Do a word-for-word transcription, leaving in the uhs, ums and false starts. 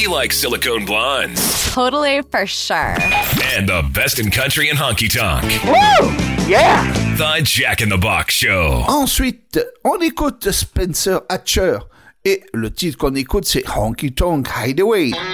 We like silicone blondes. Totally, for sure. And the best in country and honky-tonk. Woo! Yeah! The Jack in the Box Show. Ensuite, on écoute Spencer Hatcher. Et le titre qu'on écoute, c'est Honky Tonk Hideaway.